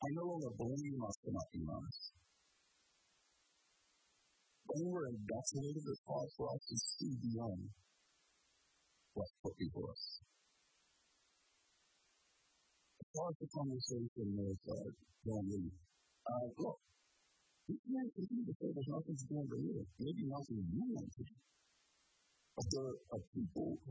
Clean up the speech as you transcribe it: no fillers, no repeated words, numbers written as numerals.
I no longer blame us for not being honest. When we're investigated, it's hard for us to see beyond what's put before us. As far as the conversation with John Lee, look, this man continues to say there's nothing to do over here. Maybe nothing you want to do. But there are people